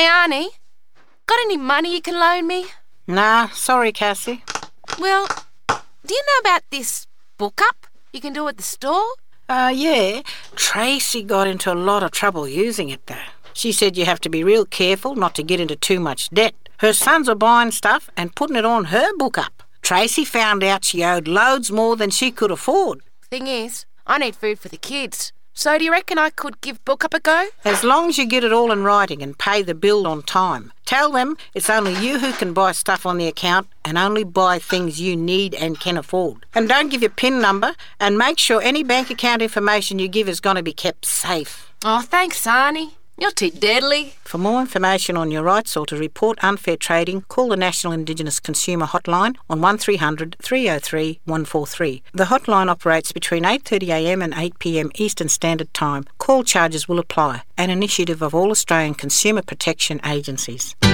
Hey, Arnie, got any money you can loan me? Nah, sorry, Cassie. Well, do you know about this book up you can do at the store? Yeah. Tracy got into a lot of trouble using it, though. She said you have to be real careful not to get into too much debt. Her sons are buying stuff and putting it on her book up. Tracy found out she owed loads more than she could afford. Thing is, I need food for the kids. So do you reckon I could give book up a go? As long as you get it all in writing and pay the bill on time. Tell them it's only you who can buy stuff on the account and only buy things you need and can afford. And don't give your PIN number, and make sure any bank account information you give is going to be kept safe. Oh, thanks, Arnie. You're too deadly. For more information on your rights or to report unfair trading, call the National Indigenous Consumer Hotline on 1300 303 143. The hotline operates between 8:30am and 8pm Eastern Standard Time. Call charges will apply. An initiative of all Australian consumer protection agencies.